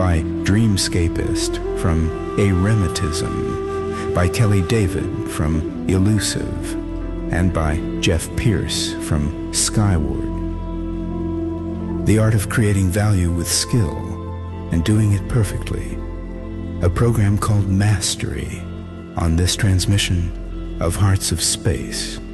by Dreamscapist from Eremitism, by Kelly David from Elusive, and by Jeff Pierce from Skyward. The art of creating value with skill and doing it perfectly. A program called Mastery on this transmission of Hearts of Space.